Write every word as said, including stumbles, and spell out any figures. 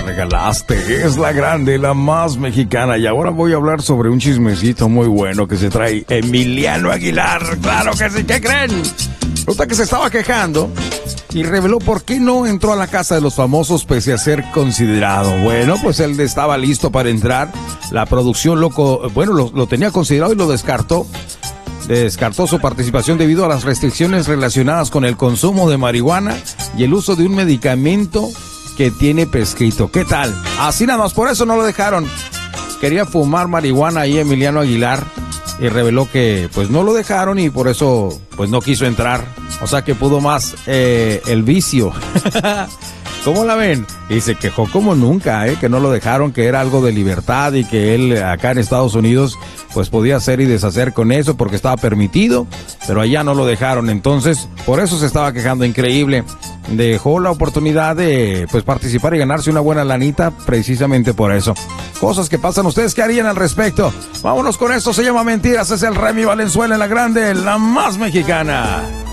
regalaste. Es la grande, la más mexicana. Y ahora voy a hablar sobre un chismecito muy bueno que se trae Emiliano Aguilar. ¡Claro que sí! ¿Qué creen? Resulta que se estaba quejando y reveló por qué no entró a la casa de los famosos pese a ser considerado. Bueno, pues él estaba listo para entrar. La producción loco, bueno, lo, lo tenía considerado y lo descartó. Descartó su participación debido a las restricciones relacionadas con el consumo de marihuana y el uso de un medicamento que tiene prescrito. ¿Qué tal? Así nada más, por eso no lo dejaron. Quería fumar marihuana ahí Emiliano Aguilar y reveló que pues no lo dejaron y por eso pues no quiso entrar. O sea que pudo más eh, el vicio. ¿Cómo la ven? Y se quejó como nunca, ¿eh? Que no lo dejaron, que era algo de libertad y que él acá en Estados Unidos pues podía hacer y deshacer con eso porque estaba permitido, pero allá no lo dejaron. Entonces, por eso se estaba quejando. Increíble. Dejó la oportunidad de pues participar y ganarse una buena lanita precisamente por eso. Cosas que pasan. ¿Ustedes qué harían al respecto? Vámonos con esto. Se llama Mentiras. Es el Remy Valenzuela en la grande, la más mexicana.